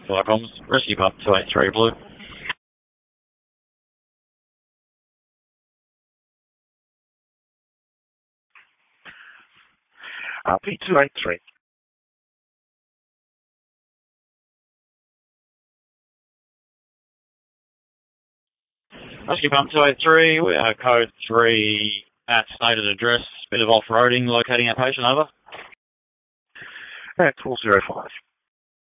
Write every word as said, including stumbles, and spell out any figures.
Fire comms, rescue pump two eight three blue. Uh, P two eight three. Rescue pump two eight three, we are code three at stated address, bit of off-roading, locating our patient, over. At four zero five.